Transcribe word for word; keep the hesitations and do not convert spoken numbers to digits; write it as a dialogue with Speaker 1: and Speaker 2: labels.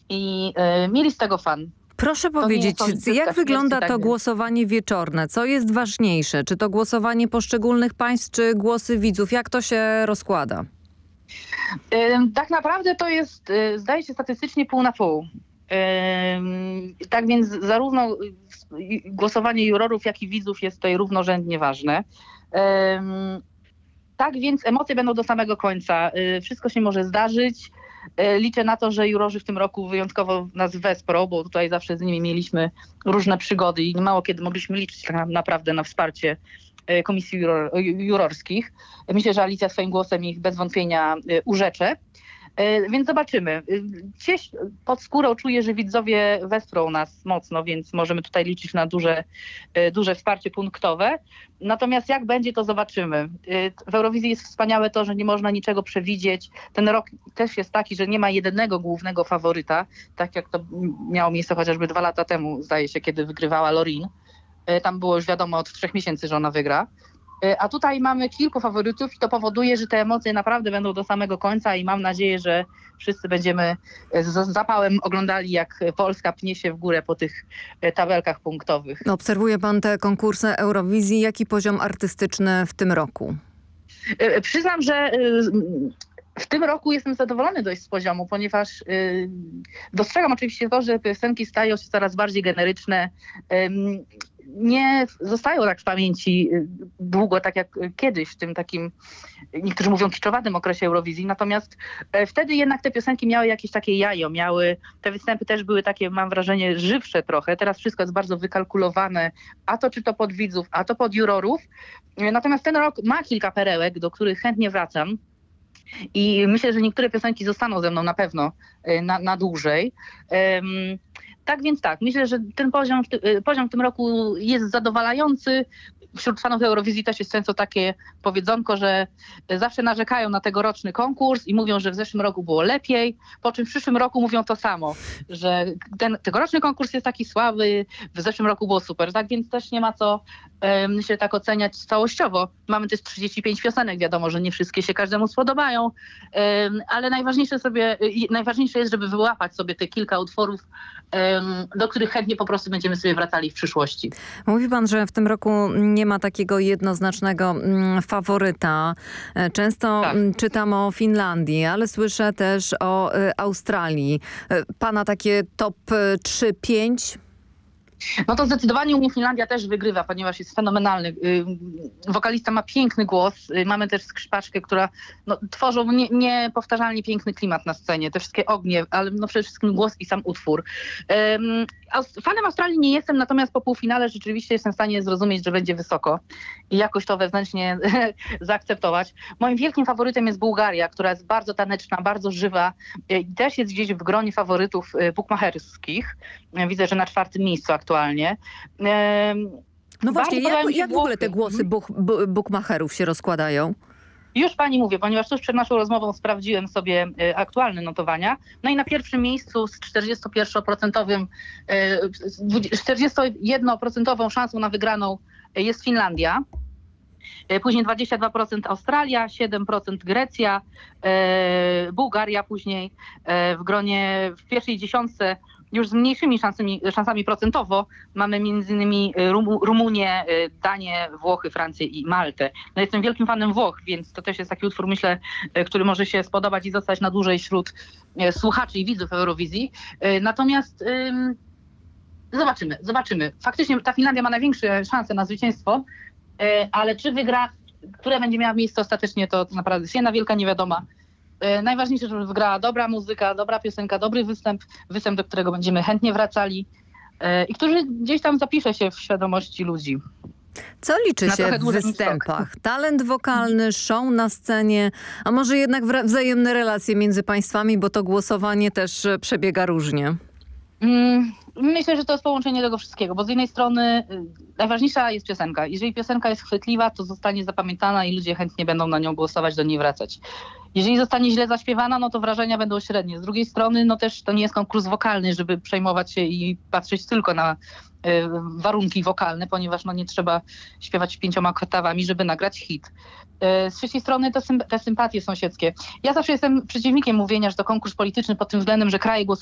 Speaker 1: i y, mieli z tego fan.
Speaker 2: Proszę powiedzieć, jak wygląda to głosowanie wieczorne? Co jest ważniejsze? Czy to głosowanie poszczególnych państw, czy głosy widzów? Jak to się rozkłada?
Speaker 1: Tak naprawdę to jest, zdaje się, statystycznie pół na pół. Tak więc zarówno głosowanie jurorów, jak i widzów jest tutaj równorzędnie ważne. Tak więc emocje będą do samego końca. Wszystko się może zdarzyć. Liczę na to, że jurorzy w tym roku wyjątkowo nas wesprą, bo tutaj zawsze z nimi mieliśmy różne przygody i mało kiedy mogliśmy liczyć tak naprawdę na wsparcie komisji juror, jurorskich. Myślę, że Alicja swoim głosem ich bez wątpienia urzecze. Więc zobaczymy. Gdzieś pod skórą czuję, że widzowie wesprą nas mocno, więc możemy tutaj liczyć na duże, duże wsparcie punktowe. Natomiast jak będzie, to zobaczymy. W Eurowizji jest wspaniałe to, że nie można niczego przewidzieć. Ten rok też jest taki, że nie ma jedynego głównego faworyta, tak jak to miało miejsce chociażby dwa lata temu, zdaje się, kiedy wygrywała Loreen. Tam było już wiadomo od trzech miesięcy, że ona wygra. A tutaj mamy kilku faworytów i to powoduje, że te emocje naprawdę będą do samego końca i mam nadzieję, że wszyscy będziemy z zapałem oglądali, jak Polska pnie się w górę po tych tabelkach punktowych.
Speaker 2: Obserwuje pan te konkursy Eurowizji. Jaki poziom artystyczny w tym roku?
Speaker 1: Przyznam, że w tym roku jestem zadowolony dość z poziomu, ponieważ dostrzegam oczywiście to, że piosenki stają się coraz bardziej generyczne. Nie zostają tak w pamięci długo, tak jak kiedyś, w tym takim, niektórzy mówią, kiczowatym okresie Eurowizji. Natomiast wtedy jednak te piosenki miały jakieś takie jajo, miały, te występy też były takie, mam wrażenie, żywsze trochę. Teraz wszystko jest bardzo wykalkulowane, a to czy to pod widzów, a to pod jurorów. Natomiast ten rok ma kilka perełek, do których chętnie wracam. I myślę, że niektóre piosenki zostaną ze mną na pewno na, na dłużej. Um, Tak więc tak, myślę, że ten poziom w, ty, poziom w tym roku jest zadowalający. Wśród fanów Eurowizji też jest często takie powiedzonko, że zawsze narzekają na tegoroczny konkurs i mówią, że w zeszłym roku było lepiej, po czym w przyszłym roku mówią to samo, że ten tegoroczny konkurs jest taki słaby, w zeszłym roku było super. Tak więc też nie ma co, myślę, tak oceniać całościowo. Mamy też trzydzieści pięć piosenek, wiadomo, że nie wszystkie się każdemu spodobają, ale najważniejsze, sobie, najważniejsze jest, żeby wyłapać sobie te kilka utworów, do których chętnie po prostu będziemy sobie wracali w przyszłości.
Speaker 2: Mówi pan, że w tym roku nie ma takiego jednoznacznego faworyta. Często tak. Czytam o Finlandii, ale słyszę też o Australii. Pana takie top trzy pięć?
Speaker 1: No to zdecydowanie u mnie Finlandia też wygrywa, ponieważ jest fenomenalny. Wokalista ma piękny głos. Mamy też skrzypaczkę, która no, tworzą nie, niepowtarzalnie piękny klimat na scenie. Te wszystkie ognie, ale no przede wszystkim głos i sam utwór. Um, fanem Australii nie jestem, natomiast po półfinale rzeczywiście jestem w stanie zrozumieć, że będzie wysoko i jakoś to wewnętrznie zaakceptować. Moim wielkim faworytem jest Bułgaria, która jest bardzo taneczna, bardzo żywa i też jest gdzieś w gronie faworytów bukmacherskich. Widzę, że na czwartym miejscu aktualnie.
Speaker 2: No właśnie, jak, jak w ogóle te głosy buk, bukmacherów się rozkładają?
Speaker 1: Już pani mówię, ponieważ tuż przed naszą rozmową sprawdziłem sobie y, aktualne notowania. No i na pierwszym miejscu z czterdziestoprocentowym y, czterdziestojednoprocentową szansą na wygraną y, jest Finlandia. Y, później dwadzieścia dwa procent Australia, siedem procent Grecja, y, Bułgaria później y, w gronie w pierwszej dziesiątce już z mniejszymi szansami, szansami procentowo mamy między innymi Rum, Rumunię, Danię, Włochy, Francję i Maltę. No jestem wielkim fanem Włoch, więc to też jest taki utwór, myślę, który może się spodobać i zostać na dłużej wśród słuchaczy i widzów Eurowizji. Natomiast ym, zobaczymy, zobaczymy. Faktycznie ta Finlandia ma największe szanse na zwycięstwo, yy, ale czy wygra, które będzie miała miejsce ostatecznie, to naprawdę jest jedna wielka niewiadoma. Najważniejsze, żeby wygrała dobra muzyka, dobra piosenka, dobry występ, występ, do którego będziemy chętnie wracali i który gdzieś tam zapisze się w świadomości ludzi.
Speaker 2: Co liczy się w występach? Talent wokalny, show na scenie, a może jednak wzajemne relacje między państwami, bo to głosowanie też przebiega różnie?
Speaker 1: Myślę, że to jest połączenie tego wszystkiego, bo z jednej strony najważniejsza jest piosenka. Jeżeli piosenka jest chwytliwa, to zostanie zapamiętana i ludzie chętnie będą na nią głosować, do niej wracać. Jeżeli zostanie źle zaśpiewana, no to wrażenia będą średnie. Z drugiej strony, no też to nie jest konkurs wokalny, żeby przejmować się i patrzeć tylko na y, warunki wokalne, ponieważ no nie trzeba śpiewać pięcioma oktawami, żeby nagrać hit. Y, z trzeciej strony to symp- te sympatie sąsiedzkie. Ja zawsze jestem przeciwnikiem mówienia, że to konkurs polityczny pod tym względem, że kraje głosują